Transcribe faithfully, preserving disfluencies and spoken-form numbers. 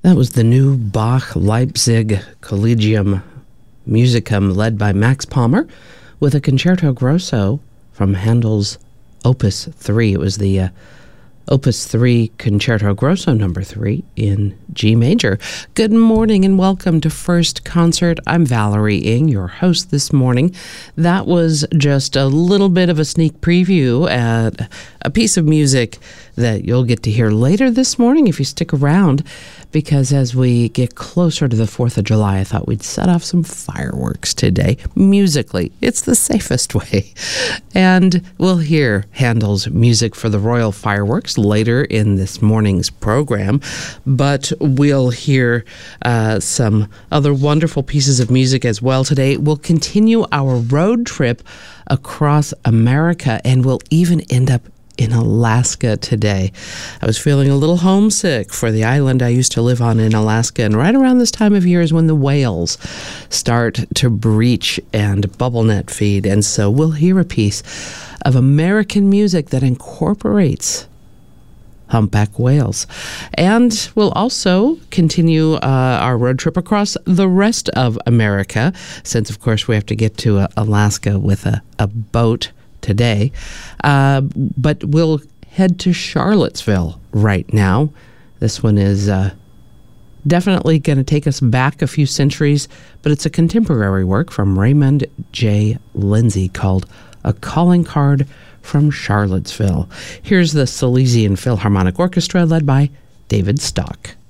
That was the new Bach Leipzig Collegium Musicum led by Max Palmer with a Concerto Grosso from Handel's Opus three. It was the uh, Opus three Concerto Grosso number three in G major. Good morning and welcome to First Concert. I'm Valerie Ng, your host this morning. That was just a little bit of a sneak preview at a piece of music that you'll get to hear later this morning if you stick around, because as we get closer to the fourth of July, I thought we'd set off some fireworks today. Musically, it's the safest way. And we'll hear Handel's music for the Royal Fireworks later in this morning's program, but we'll hear uh, some other wonderful pieces of music as well today. We'll continue our road trip across America, and we'll even end up in Alaska today. I was feeling a little homesick for the island I used to live on in Alaska, and right around this time of year is when the whales start to breach and bubble net feed, and so we'll hear a piece of American music that incorporates humpback whales. And we'll also continue uh, our road trip across the rest of America, since of course we have to get to uh, Alaska with a, a boat today. Uh, but we'll head to Charlottesville right now. This one is uh, definitely going to take us back a few centuries, but it's a contemporary work from Raymond J. Lindsay called A Calling Card from Charlottesville. Here's the Silesian Philharmonic Orchestra led by David Stock.